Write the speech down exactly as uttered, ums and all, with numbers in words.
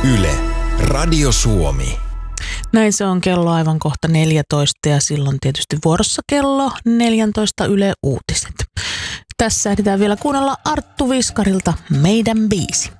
Yle, Radio Suomi. Näin se on, kello aivan kohta neljätoista ja silloin tietysti vuorossa kello neljätoista Yle Uutiset. Tässä ehditään vielä kuunnella Arttu Viskarilta Meidän biisi.